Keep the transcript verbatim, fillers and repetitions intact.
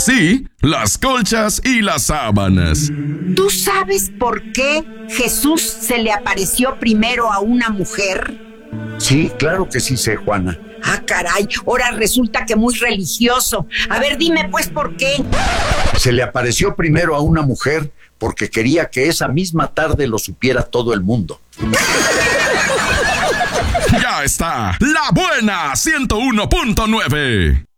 sí, las colchas y las sábanas. ¿Tú sabes por qué Jesús se le apareció primero a una mujer? Sí, claro que sí sé, Juana. Ah, caray, ahora resulta que muy religioso. A ver, dime pues por qué. Se le apareció primero a una mujer porque quería que esa misma tarde lo supiera todo el mundo. Ya está, La Buena ciento uno punto nueve.